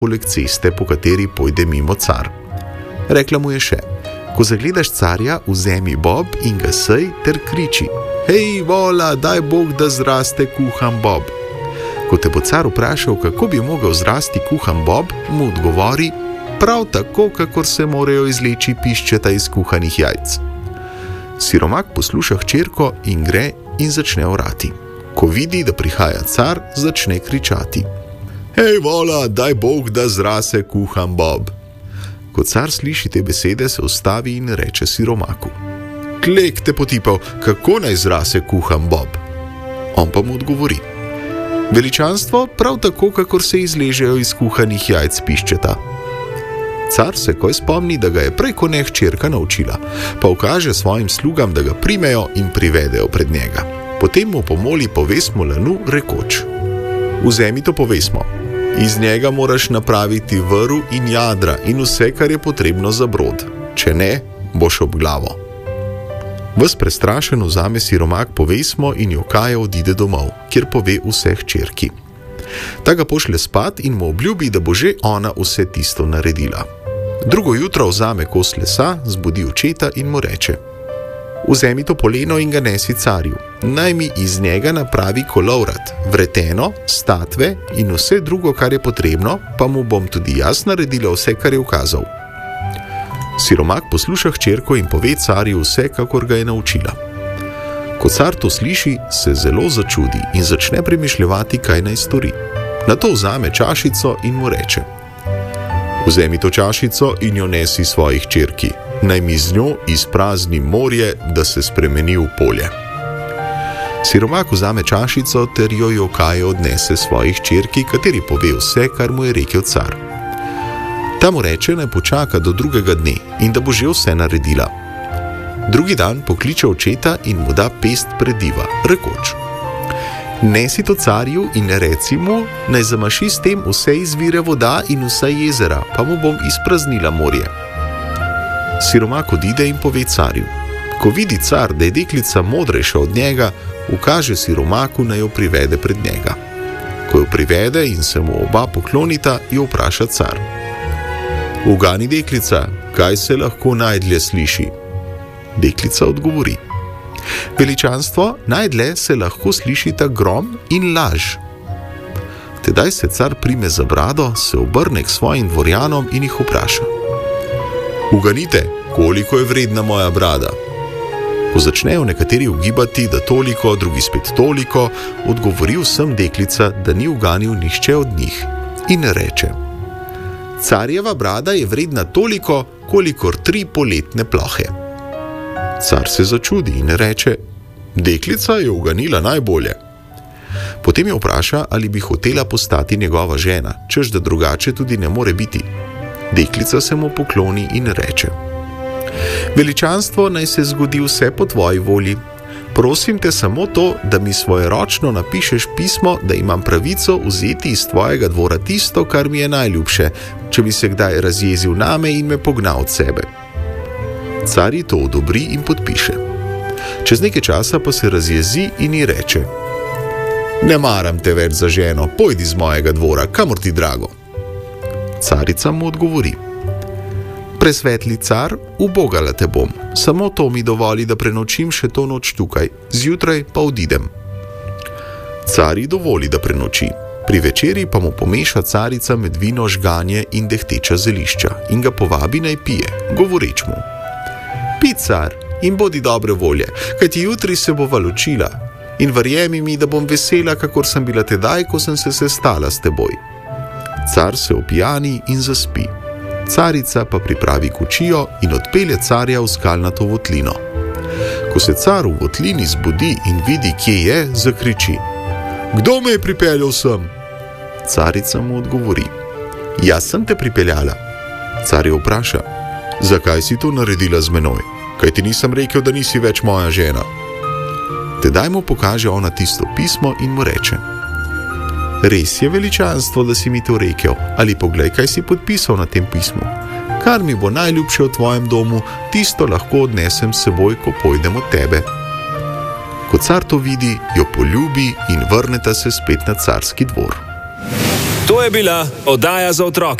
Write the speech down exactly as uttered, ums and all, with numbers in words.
poleg ceste, po kateri pojde mimo car. Rekla mu je še: ko zagledaš carja, vzemi bob in ga sej ter kriči: hej, vola, daj Bog, da zraste kuhan bob. Ko te bo car vprašal, kako bi mogel zrasti kuhan bob, mu odgovori: prav tako, kakor se morajo izleči piščeta iz kuhanih jajc. Siromak posluša hčerko in gre in začne orati. Ko vidi, da prihaja car, začne kričati: hej, vola, daj Bog, da zrase kuhan bob. Ko car sliši te besede, se ustavi in reče siromaku: klek te potipal, kako naj zrase kuhan bob? On pa mu odgovori: veličanstvo, prav tako, kakor se izležejo iz kuhanih jajc piščeta. Car se koj spomni, da ga je prej ko ne hčerka naučila, pa ukaže svojim slugam, da ga primejo in privedejo pred njega. Potem mu pomoli povesmo lanu, rekoč: vzemi to povesmo. Iz njega moraš napraviti vrv in jadra in vse, kar je potrebno za brod. Če ne, boš ob glavo. Ves prestrašen vzame siromak povesmo in jokaje odide domov, kjer pove vse hčerki. Ta ga pošlje spat in mu obljubi, da bo že ona vse tisto naredila. Drugo jutro vzame kos lesa, zbudi očeta in mu reče: vzemi to poleno in ga nesi carju. Naj mi iz njega napravi kolovrat, vreteno, statve in vse drugo, kar je potrebno, pa mu bom tudi jaz naredila vse, kar je ukazal. Siromak posluša hčerko in pove carju vse, kakor ga je naučila. Ko car to sliši, se zelo začudi in začne premišljevati, kaj naj stori. Nato vzame čašico in mu reče: vzemi to čašico in jo nesi svoji hčerki. Naj mi z njo izprazni morje, da se spremeni v polje. Siromak vzame čašico ter jo jokaje odnese svoji hčerki, kateri pove vse, kar mu je rekel car. Ta mu reče, naj počaka do drugega dne in da bo že vse naredila. Drugi dan pokliče očeta in mu da pest prediva, rekoč: nesi to carju in reci mu, naj zamaši s tem vse izvire voda in vsa jezera, pa mu bom izpraznila morje. Siromak odide in pove carju. Ko vidi car, da je deklica modrejša od njega, ukaže siromaku, naj jo privede pred njega. Ko jo privede in se mu oba poklonita, jo vpraša car: ugani, deklica, kaj se lahko najdlje sliši? Deklica odgovori: veličanstvo, najdlje se lahko slišita grom in laž. Tedaj se car prime za brado, se obrne k svojim dvorjanom in jih vpraša: uganite, koliko je vredna moja brada? Ko začnejo nekateri ugibati, da toliko, drugi spet toliko, odgovori vsem deklica, da ni uganil nihče od njih in reče: carjeva brada je vredna toliko, kolikor tri poletne plohe. Car se začudi in reče: deklica je uganila najbolje. Potem jo vpraša, ali bi hotela postati njegova žena, češ da drugače tudi ne more biti. Deklica se mu pokloni in reče: veličanstvo, naj se zgodi vse po tvoji volji. Prosim te samo to, da mi svojeročno napišeš pismo, da imam pravico vzeti iz tvojega dvora tisto, kar mi je najljubše, če bi se kdaj razjezil name in me pognal od sebe. Car ji to odobri in podpiše. Čez nekaj časa pa se razjezi in ji reče: ne maram te več za ženo, pojdi z mojega dvora, kamor ti drago. Carica mu odgovori: presvetli car, ubogala te bom, samo to mi dovoli, da prenočim še to noč tukaj, zjutraj pa odidem. Car ji dovoli, da prenoči. Pri večeri pa mu pomeša carica med vino žganje in dehteča zelišča in ga povabi naj pije, govoreč mu: pi, car, in bodi dobre volje, kajti jutri se bova ločila in verjemi mi, da bom vesela, kakor sem bila tedaj, ko sem se sestala s teboj. Car se opijani in zaspi. Carica pa pripravi kočijo in odpelje carja v skalnato votlino. Ko se car v votlini zbudi in vidi, kje je, zakriči: kdo me je pripeljal sem? Carica mu odgovori: jaz sem te pripeljala. Car jo vpraša: zakaj si to naredila z menoj? Kaj ti nisem rekel, da nisi več moja žena? Tedaj mu pokaže ona tisto pismo in mu reče: res je, veličanstvo, da si mi to rekel, ali poglej, kaj si podpisal na tem pismu. Kar mi bo najljubše v tvojem domu, tisto lahko odnesem s seboj, ko pojdem od tebe. Ko car to vidi, jo poljubi in vrneta se spet na carski dvor. To je bila oddaja za otroke.